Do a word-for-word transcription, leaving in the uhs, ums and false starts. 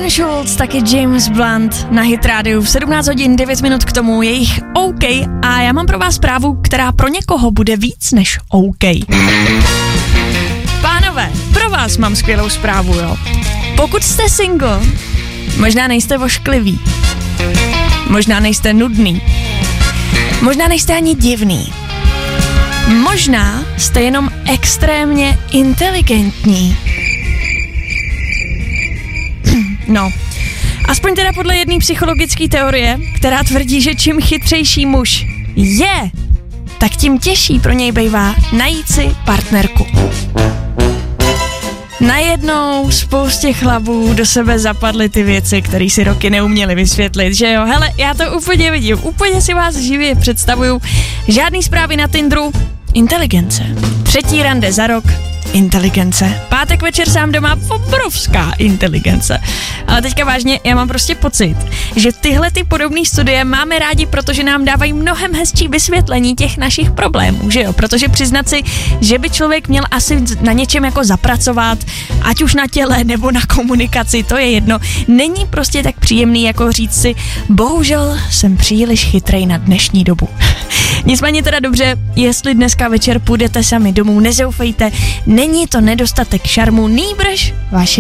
Glenn Schultz, taky James Blunt na Hit rádiu v sedmnáct hodin devět minut k tomu jejich OK a já mám pro vás zprávu, která pro někoho bude víc než OK. Pánové, pro vás mám skvělou zprávu, jo. Pokud jste single, možná nejste vošklivý, možná nejste nudný, možná nejste ani divný, možná jste jenom extrémně inteligentní. No, aspoň teda podle jedné psychologické teorie, která tvrdí, že čím chytřejší muž je, tak tím těžší pro něj bývá najít si partnerku. Najednou spoustě chlapů do sebe zapadly ty věci, které si roky neuměli vysvětlit, že jo? Hele, já to úplně vidím, úplně si vás živě představuju. Žádný zprávy na Tinderu, inteligence. Třetí rande za rok, inteligence. Pátek večer sám doma, obrovská inteligence. Ale teďka vážně, já mám prostě pocit, že tyhle ty podobné studie máme rádi, protože nám dávají mnohem hezčí vysvětlení těch našich problémů, že jo? Protože přiznat si, že by člověk měl asi na něčem jako zapracovat, ať už na těle nebo na komunikaci, to je jedno, není prostě tak příjemný jako říct si, bohužel jsem příliš chytrej na dnešní dobu. Nicméně teda dobře, jestli dneska večer půjdete sami domů, nezoufejte, není to nedostatek šarmu, nýbrž vaše